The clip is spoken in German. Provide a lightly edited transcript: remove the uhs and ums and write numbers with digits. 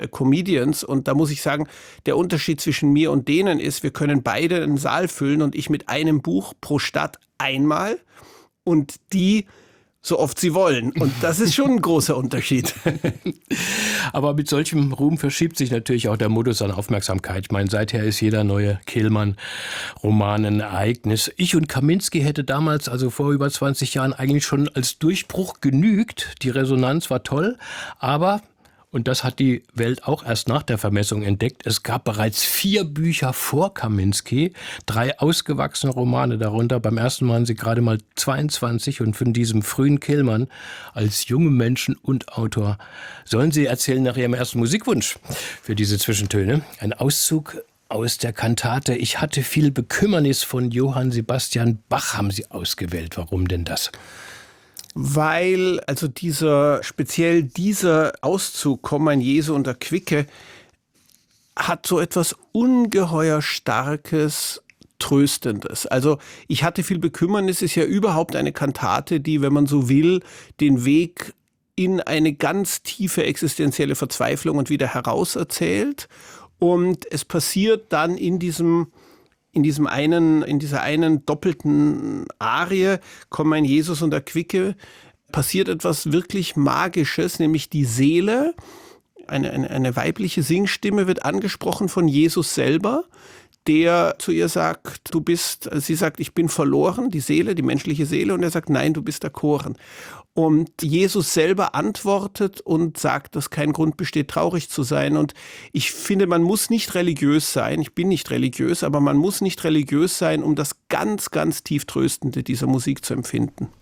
Comedians. Und da muss ich sagen, der Unterschied zwischen mir und denen ist, wir können beide einen Saal füllen und ich mit einem Buch pro Stadt einmal und die so oft sie wollen. Und das ist schon ein großer Unterschied. Aber mit solchem Ruhm verschiebt sich natürlich auch der Modus an Aufmerksamkeit. Ich meine, seither ist jeder neue Kehlmann-Roman ein Ereignis. Ich und Kaminski hätte damals, also vor über 20 Jahren, eigentlich schon als Durchbruch genügt. Die Resonanz war toll, aber... Und das hat die Welt auch erst nach der Vermessung entdeckt. Es gab bereits 4 Bücher vor Kaminski, 3 ausgewachsene Romane darunter. Beim ersten waren sie gerade mal 22 und von diesem frühen Kehlmann als jungen Menschen und Autor sollen sie erzählen nach ihrem ersten Musikwunsch für diese Zwischentöne. Ein Auszug aus der Kantate Ich hatte viel Bekümmernis von Johann Sebastian Bach haben sie ausgewählt. Warum denn das? Weil also speziell dieser Auszug Komm mein Jesu und Erquicke hat so etwas ungeheuer Starkes, Tröstendes. Also ich hatte viel Bekümmernis ist ja überhaupt eine Kantate, die, wenn man so will, den Weg in eine ganz tiefe existenzielle Verzweiflung und wieder heraus erzählt. Und es passiert dann in dieser einen doppelten Arie, Komm mein Jesus und Erquicke, passiert etwas wirklich Magisches, nämlich die Seele, eine weibliche Singstimme wird angesprochen von Jesus selber, der zu ihr sagt, sie sagt, ich bin verloren, die Seele, die menschliche Seele, und er sagt, nein, du bist erkoren. Und Jesus selber antwortet und sagt, dass kein Grund besteht, traurig zu sein. Und ich finde, man muss nicht religiös sein. Ich bin nicht religiös, aber man muss nicht religiös sein, um das ganz, ganz tief Tröstende dieser Musik zu empfinden.